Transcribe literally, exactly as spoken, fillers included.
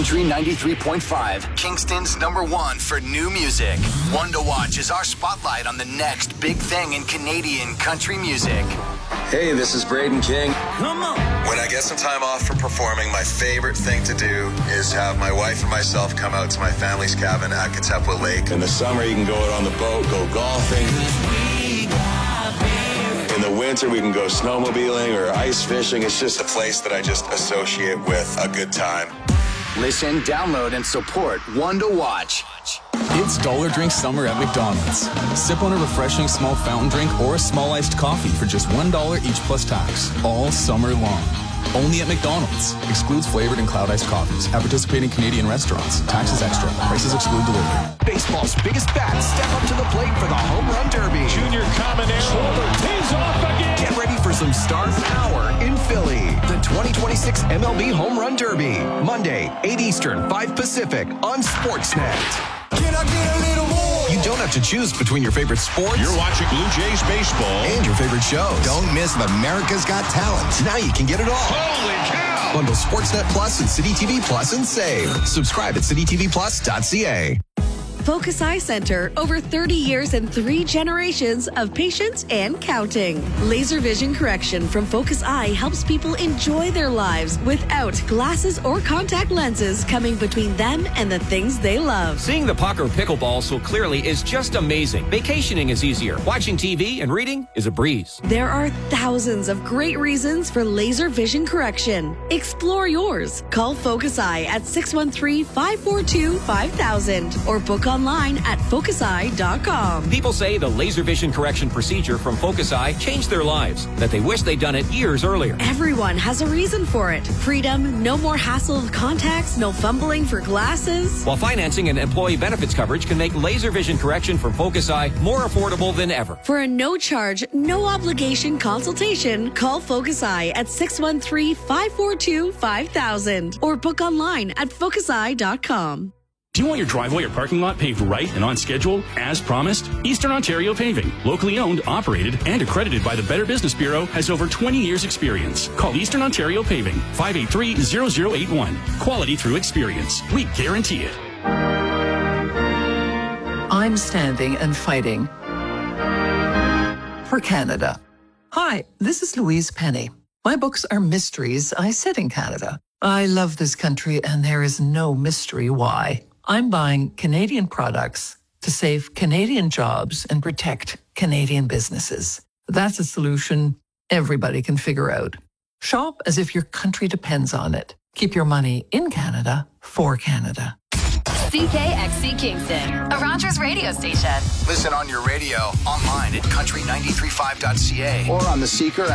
Country ninety-three point five, Kingston's number one for new music. One to Watch is our spotlight on the next big thing in Canadian country music. Hey, this is Braden King. Come on. When I get some time off from performing, my favorite thing to do is have my wife and myself come out to my family's cabin at Katepwa Lake. In the summer, you can go out on the boat, go golfing. In the winter, we can go snowmobiling or ice fishing. It's just a place that I just associate with a good time. Listen, download, and support One to Watch. It's Dollar Drink Summer at McDonald's. Sip on a refreshing small fountain drink or a small iced coffee for just one dollar each plus tax, all summer long. Only at McDonald's. Excludes flavored and cloud iced coffees. At participating Canadian restaurants. Taxes extra. Prices exclude delivery. Baseball's biggest bats step up to the plate for the Home Run Derby. Junior Caminero tees off again. Get ready for some star power in Philly. The twenty twenty-six M L B Home Run Derby. Monday, eight Eastern, five Pacific on Sportsnet. Can I get a little more? You don't have to choose between your favorite sports. You're watching Blue Jays baseball. And your favorite shows. Don't miss America's Got Talent. Now you can get it all. Holy cow! Bundle Sportsnet Plus and City T V Plus and save. Subscribe at city t v plus dot c a. Focus Eye Center, over thirty years and three generations of patience and counting. Laser vision correction from Focus Eye helps people enjoy their lives without glasses or contact lenses coming between them and the things they love. Seeing the puck or pickleball so clearly is just amazing. Vacationing is easier. Watching T V and reading is a breeze. There are thousands of great reasons for laser vision correction. Explore yours. Call Focus Eye at six one three, five four two, five thousand or book online at focus eye dot com. People say the laser vision correction procedure from Focus Eye changed their lives, that they wish they'd done it years earlier. Everyone has a reason for it. Freedom, no more hassle of contacts, no fumbling for glasses. While financing and employee benefits coverage can make laser vision correction from Focus Eye more affordable than ever. For a no-charge, no-obligation consultation, call Focus Eye at six one three, five four two, five thousand or book online at focus eye dot com. Do you want your driveway or parking lot paved right and on schedule, as promised? Eastern Ontario Paving, locally owned, operated, and accredited by the Better Business Bureau, has over twenty years experience. Call Eastern Ontario Paving, five eight three, zero zero eight one. Quality through experience. We guarantee it. I'm standing and fighting for Canada. Hi, this is Louise Penny. My books are mysteries I set in Canada. I love this country, and there is no mystery why. I'm buying Canadian products to save Canadian jobs and protect Canadian businesses. That's a solution everybody can figure out. Shop as if your country depends on it. Keep your money in Canada for Canada. C K X C Kingston, a Rogers radio station. Listen on your radio, online at country nine three five dot c a or on the Seeker